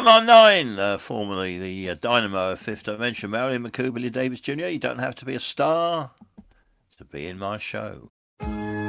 999, formerly the Dynamo of Fifth Dimension, Marilyn McCool, Billy Davis Jr. You don't have to be a star to be in my show.